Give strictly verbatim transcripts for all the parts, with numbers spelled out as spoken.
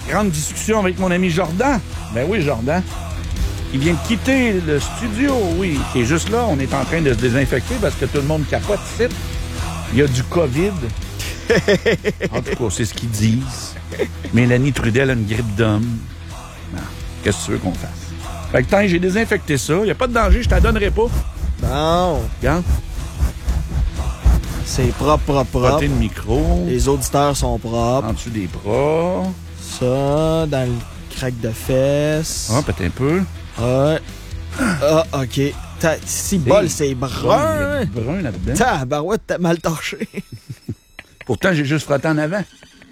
grande discussion avec mon ami Jordan. Ben oui, Jordan. Il vient de quitter le studio, oui. Et juste là, on est en train de se désinfecter parce que tout le monde capote ici. Il y a du COVID. En tout cas, c'est ce qu'ils disent. Mélanie Trudel a une grippe d'homme. Non. Qu'est-ce que tu veux qu'on fasse? Fait que tant que j'ai désinfecté ça, il n'y a pas de danger, je t'en donnerai pas. Bon. Regarde. C'est propre, propre, propre. Côté de micro. Les auditeurs sont propres. En dessous des bras. Ça, dans le crack de fesses. Ah, peut-être un peu. Ouais. Ah, OK. T'as, si bol, c'est brun. Il y a du brun là-dedans. T'as, barouette, t'as mal torché. Pourtant, j'ai juste frotté en avant.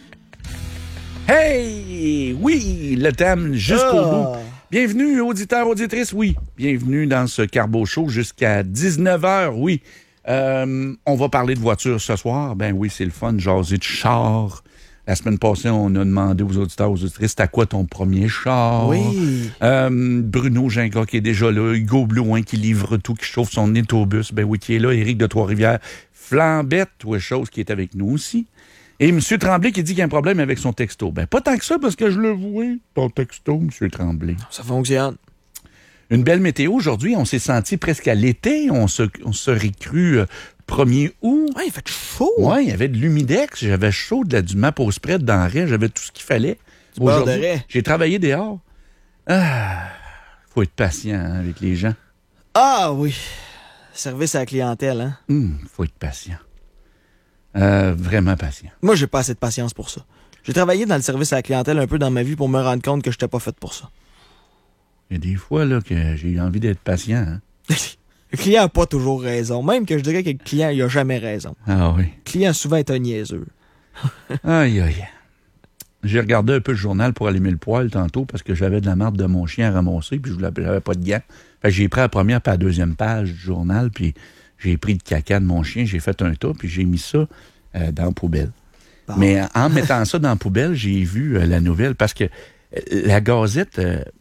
Hey! Oui, le thème jusqu'au Ah. bout. Bienvenue, auditeurs, auditrices, oui. Bienvenue dans ce Carbo Show jusqu'à dix-neuf heures, oui. Euh, on va parler de voiture ce soir. Ben oui, c'est le fun, jaser de char. La semaine passée, on a demandé aux auditeurs, aux auditrices, c'était quoi ton premier char? Oui. Euh, Bruno Gingras qui est déjà là. Hugo Blouin qui livre tout, qui chauffe son autobus. Ben oui, qui est là. Éric de Trois-Rivières. Flambette, ou chose qui est avec nous aussi. Et M. Tremblay qui dit qu'il y a un problème avec son texto. Ben pas tant que ça, parce que je le vois, ton texto, M. Tremblay. Ça fonctionne. Une belle météo aujourd'hui. On s'est senti presque à l'été. On se, on serait cru euh, premier août. Ouais, il fait chaud. Ouais, il y avait de l'humidex. J'avais chaud, de la, du map au spread dans le raie. J'avais tout ce qu'il fallait. Du beurre de Aujourd'hui, raie. j'ai travaillé dehors. Ah, faut être patient hein, avec les gens. Ah oui. Service à la clientèle, hein. Hum, faut être patient. Euh, vraiment patient. Moi, j'ai pas assez de patience pour ça. J'ai travaillé dans le service à la clientèle un peu dans ma vie pour me rendre compte que j'étais pas fait pour ça. Il y a des fois là, que j'ai envie d'être patient. Hein? Le client n'a pas toujours raison. Même que je dirais que le client, il a jamais raison. Ah oui. Le client, souvent, est un niaiseux. Aïe, aïe. J'ai regardé un peu le journal pour allumer le poêle tantôt parce que j'avais de la marde de mon chien à ramasser puis je n'avais pas de gants. Fait que j'ai pris la première puis la deuxième page du journal puis j'ai pris le caca de mon chien, j'ai fait un tas puis j'ai mis ça euh, dans la poubelle. Bon. Mais en mettant ça dans la poubelle, j'ai vu euh, la nouvelle parce que euh, la Gazette, euh,